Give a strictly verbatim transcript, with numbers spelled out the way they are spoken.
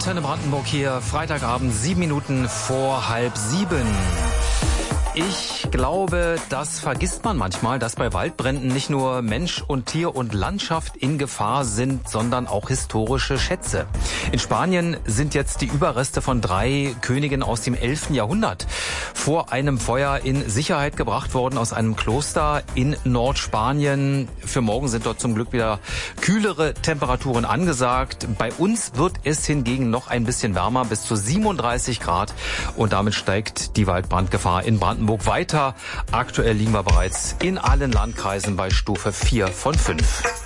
Antenne Brandenburg hier, Freitagabend, sieben Minuten vor halb sieben. Ich glaube, das vergisst man manchmal, dass bei Waldbränden nicht nur Mensch und Tier und Landschaft in Gefahr sind, sondern auch historische Schätze. In Spanien sind jetzt die Überreste von drei Königen aus dem elften Jahrhundert vor einem Feuer in Sicherheit gebracht worden aus einem Kloster in Nordspanien. Für morgen sind dort zum Glück wieder kühlere Temperaturen angesagt. Bei uns wird es hingegen noch ein bisschen wärmer, bis zu siebenunddreißig Grad. Und damit steigt die Waldbrandgefahr in Brandenburg weiter. Aktuell liegen wir bereits in allen Landkreisen bei Stufe vier von fünf.